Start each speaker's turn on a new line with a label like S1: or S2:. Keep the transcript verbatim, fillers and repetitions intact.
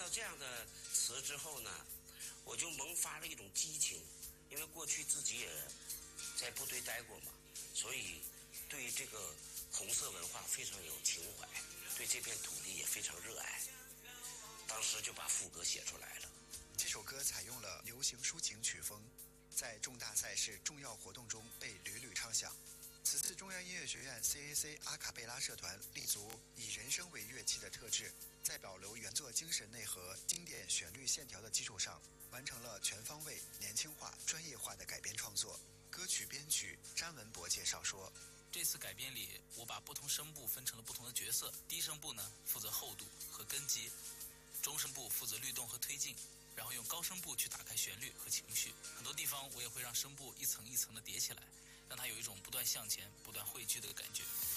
S1: 到这样的词之后呢，我就萌发了一种激情，因为过去自己也在部队待过嘛，所以对这个红色文化非常有情怀，对这片土地也非常热爱，当时就把副歌写出来了。
S2: 这首歌采用了流行抒情曲风，在重大赛事重要活动中被屡屡唱响。此次中央音乐学院 C A C 阿卡贝拉社团立足以人声为乐器的特质，在保留原作精神内核、经典旋律线条的基础上，完成了全方位、年轻化、专业化的改编创作。歌曲编曲张文博介绍说，
S3: 这次改编里，我把不同声部分成了不同的角色。低声部呢负责厚度和根基，中声部负责律动和推进，然后用高声部去打开旋律和情绪。很多地方我也会让声部一层一层的叠起来，让它有一种不断向前、不断汇聚的感觉。